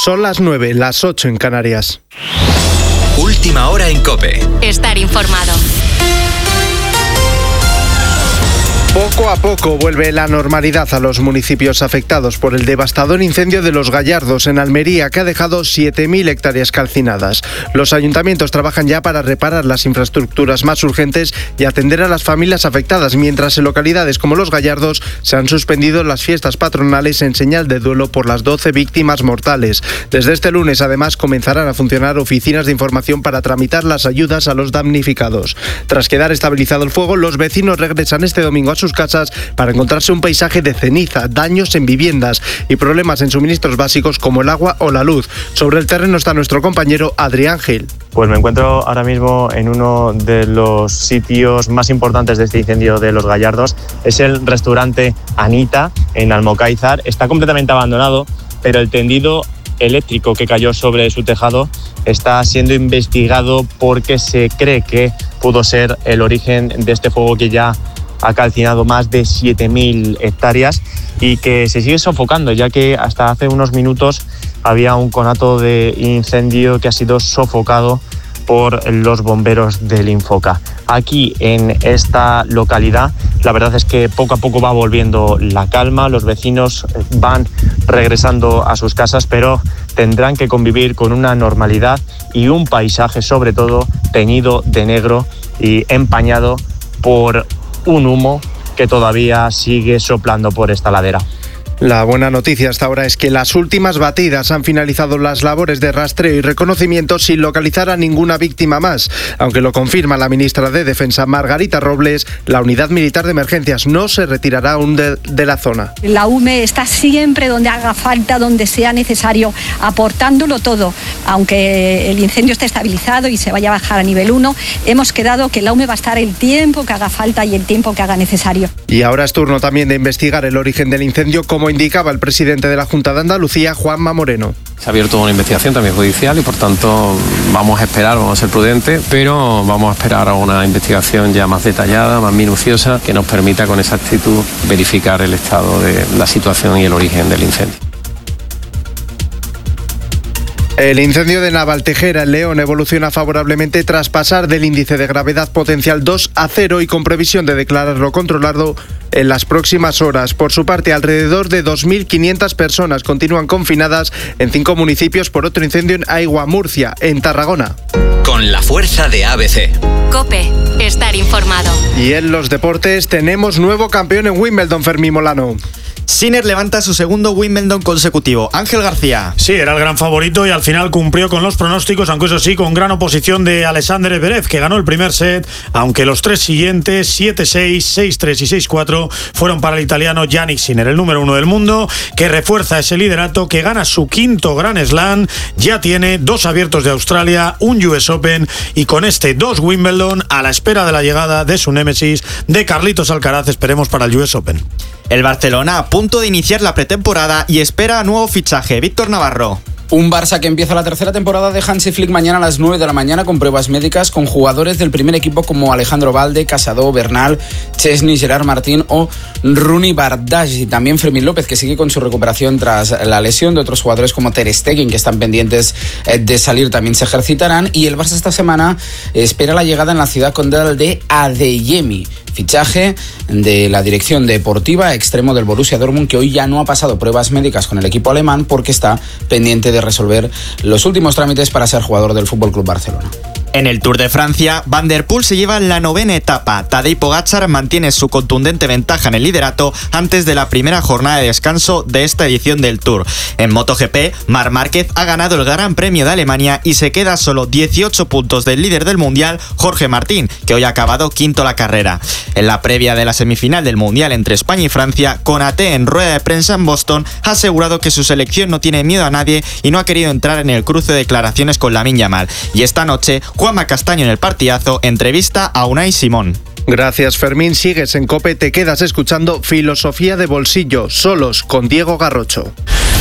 Son las 9, las 8 en Canarias. Última hora en COPE. Estar informado. Poco a poco vuelve la normalidad a los municipios afectados por el devastador incendio de Los Gallardos en Almería, que ha dejado 7.000 hectáreas calcinadas. Los ayuntamientos trabajan ya para reparar las infraestructuras más urgentes y atender a las familias afectadas, mientras en localidades como Los Gallardos se han suspendido las fiestas patronales en señal de duelo por las 12 víctimas mortales. Desde este lunes, además, comenzarán a funcionar oficinas de información para tramitar las ayudas a los damnificados. Tras quedar estabilizado el fuego, los vecinos regresan este domingo a sus casas para encontrarse un paisaje de ceniza, daños en viviendas y problemas en suministros básicos como el agua o la luz. Sobre el terreno está nuestro compañero Adrián Gil. Pues me encuentro ahora mismo en uno de los sitios más importantes de este incendio de Los Gallardos. Es el restaurante Anita en Almocáizar. Está completamente abandonado, pero el tendido eléctrico que cayó sobre su tejado está siendo investigado porque se cree que pudo ser el origen de este fuego que ya ha calcinado más de 7.000 hectáreas y que se sigue sofocando, ya que hasta hace unos minutos había un conato de incendio que ha sido sofocado por los bomberos del Infoca. Aquí en esta localidad, la verdad es que poco a poco va volviendo la calma, los vecinos van regresando a sus casas, pero tendrán que convivir con una normalidad y un paisaje, sobre todo, teñido de negro y empañado por un humo que todavía sigue soplando por esta ladera. La buena noticia hasta ahora es que las últimas batidas han finalizado las labores de rastreo y reconocimiento sin localizar a ninguna víctima más. Aunque lo confirma la ministra de Defensa, Margarita Robles, la unidad militar de emergencias no se retirará aún de la zona. La UME está siempre donde haga falta, donde sea necesario, aportándolo todo. Aunque el incendio esté estabilizado y se vaya a bajar a nivel 1, hemos quedado que la UME va a estar el tiempo que haga falta y el tiempo que haga necesario. Y ahora es turno también de investigar el origen del incendio, como indicaba el presidente de la Junta de Andalucía, Juanma Moreno. Se ha abierto una investigación también judicial y por tanto vamos a esperar, vamos a ser prudentes, pero vamos a esperar a una investigación ya más detallada, más minuciosa, que nos permita con exactitud verificar el estado de la situación y el origen del incendio. El incendio de Navaltejera en León evoluciona favorablemente tras pasar del índice de gravedad potencial 2 a 0 y con previsión de declararlo controlado en las próximas horas. Por su parte, alrededor de 2.500 personas continúan confinadas en 5 municipios por otro incendio en Aigua, Murcia, en Tarragona. Con la fuerza de ABC. COPE. Estar informado. Y en los deportes tenemos nuevo campeón en Wimbledon, Fermín Molano. Sinner levanta su segundo Wimbledon consecutivo. Ángel García. Sí, era el gran favorito y al final cumplió con los pronósticos, aunque eso sí, con gran oposición de Alexander Zverev, que ganó el primer set, aunque los 3 siguientes, 7-6, 6-3 y 6-4, fueron para el italiano Jannik Sinner, el número 1 del mundo, que refuerza ese liderato, que gana su quinto Grand Slam, ya tiene 2 abiertos de Australia, un US Open y con este 2 Wimbledon a la espera de la llegada de su némesis, de Carlitos Alcaraz, esperemos para el US Open. El Barcelona a punto de iniciar la pretemporada y espera nuevo fichaje. Víctor Navarro. Un Barça que empieza la tercera temporada de Hansi Flick mañana a las 9 de la mañana con pruebas médicas con jugadores del primer equipo como Alejandro Valde, Casado, Bernal, Chesney, Gerard Martín o Rooney Bardghji. También Fermín López, que sigue con su recuperación tras la lesión de otros jugadores como Ter Stegen, que están pendientes de salir, también se ejercitarán. Y el Barça esta semana espera la llegada en la ciudad condal de Adeyemi. Fichaje de la dirección deportiva, extremo del Borussia Dortmund, que hoy ya no ha pasado pruebas médicas con el equipo alemán porque está pendiente de resolver los últimos trámites para ser jugador del FC Barcelona. En el Tour de Francia, Van der Poel se lleva la 9ª etapa. Tadej Pogačar mantiene su contundente ventaja en el liderato antes de la primera jornada de descanso de esta edición del Tour. En MotoGP, Marc Márquez ha ganado el Gran Premio de Alemania y se queda a solo 18 puntos del líder del Mundial, Jorge Martín, que hoy ha acabado quinto la carrera. En la previa de la semifinal del Mundial entre España y Francia, Konaté, en rueda de prensa en Boston, ha asegurado que su selección no tiene miedo a nadie y no ha querido entrar en el cruce de declaraciones con Lamine Yamal. Y esta noche, Juanma Castaño en el partidazo entrevista a Unai Simón. Gracias, Fermín. Sigues en COPE, te quedas escuchando Filosofía de Bolsillo, solos con Diego Garrocho.